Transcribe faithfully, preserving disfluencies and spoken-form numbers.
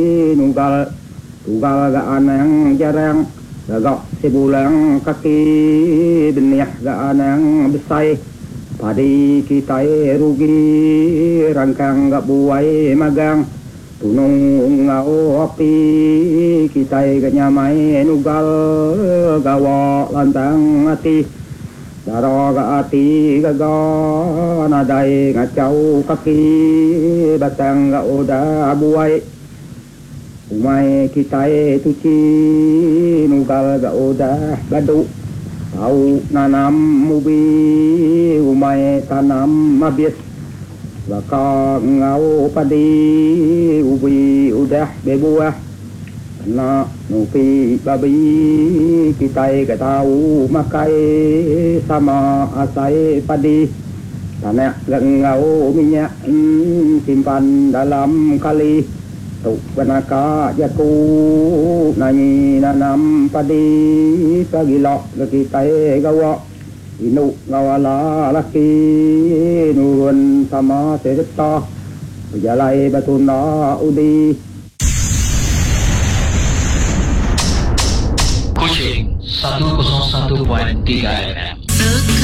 nugal tugal gaan yang jarang gagak sebulan kaki benih gaan yang besar padi kita rugi rangkang gak buai magang tunung ngau api kita gak nyamai nugal gawa lantang hati daro gak hati gagal nadai ngacau kaki batang gak udah buai umai kita tuci nugal gak udah gadu tahu nanam ubi umai tanam habis bakal ngau padi ubi udah berbuah kena nupi babi kita gak tahu makai sama asai padi tanah gak ngau minyak hmm, simpan dalam kali tuk benaka jaku nani nanam padi pagilok kita gawa inu ngawala laki nurun sama serta berjalai batuna udi Kucing seratus satu tiga F M.